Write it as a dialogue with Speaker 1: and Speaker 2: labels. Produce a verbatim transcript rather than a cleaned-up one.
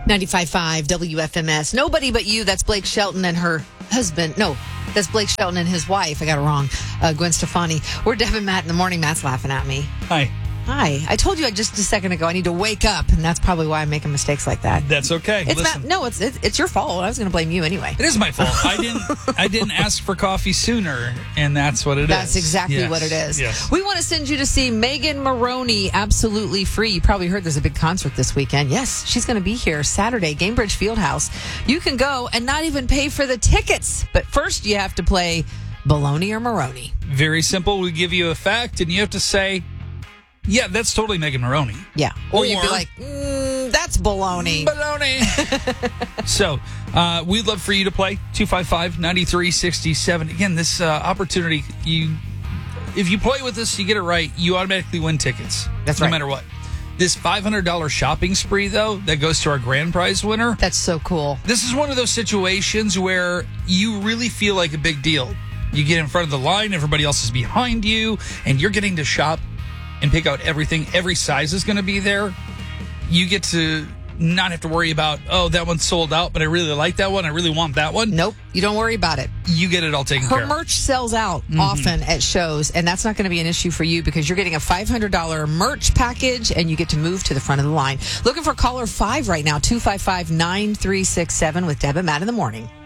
Speaker 1: ninety-five point five W F M S. Nobody But You. That's Blake Shelton and her husband. No, that's Blake Shelton and his wife. I got it wrong. Uh, Gwen Stefani. We're Deb and Matt in the morning. Matt's laughing at me.
Speaker 2: Hi.
Speaker 1: Hi. I told you just a second ago I need to wake up, and that's probably why I'm making mistakes like that.
Speaker 2: That's okay.
Speaker 1: It's
Speaker 2: Listen,
Speaker 1: not, no, it's, it's it's your fault. I was going to blame you anyway.
Speaker 2: It is my fault. I didn't I didn't ask for coffee sooner, and that's what it
Speaker 1: That's
Speaker 2: is.
Speaker 1: That's exactly
Speaker 2: yes.
Speaker 1: what it is.
Speaker 2: Yes.
Speaker 1: We want to send you to see Megan Maroney absolutely free. You probably heard there's a big concert this weekend. Yes, she's going to be here Saturday, Gamebridge Fieldhouse. You can go and not even pay for the tickets. But first you have to play Baloney or Maroney.
Speaker 2: Very simple. We give you a fact, and you have to say, yeah, that's totally Megan Maroney.
Speaker 1: Yeah. Or,
Speaker 2: Or
Speaker 1: you'd be like, mm, that's baloney.
Speaker 2: Baloney. So, uh, we'd love for you to play two five five, nine three six seven. Again, this uh, opportunity, you, if you play with us, you get it right, you automatically win tickets.
Speaker 1: That's
Speaker 2: no
Speaker 1: right.
Speaker 2: No matter what. This five hundred dollars shopping spree, though, that goes to our grand prize winner.
Speaker 1: That's so cool.
Speaker 2: This is one of those situations where you really feel like a big deal. You get in front of the line, everybody else is behind you, and you're getting to shop and pick out everything. Every size is going to be there. You get to not have to worry about, oh, that one's sold out, but I really like that one. I really want that one.
Speaker 1: Nope. You don't worry about it.
Speaker 2: You get it all taken
Speaker 1: Her
Speaker 2: care of.
Speaker 1: merch sells out mm-hmm. often at shows, and that's not going to be an issue for you because you're getting a five hundred dollars merch package, and you get to move to the front of the line. Looking for caller five right now, two five five, nine three six seven with Deb and Matt in the morning.